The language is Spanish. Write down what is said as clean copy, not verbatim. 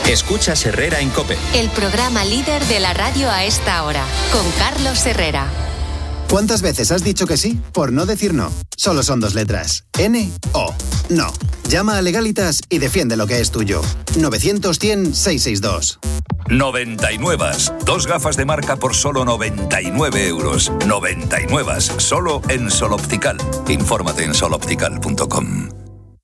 Escuchas Herrera en COPE. El programa líder de la radio a esta hora, con Carlos Herrera. ¿Cuántas veces has dicho que sí por no decir no? Solo son 2 letras. N-O. No. Llama a Legalitas y defiende lo que es tuyo. 900-100-662. 99. 2 gafas de marca por solo 99 euros. 99. Solo en Sol Optical. Infórmate en soloptical.com.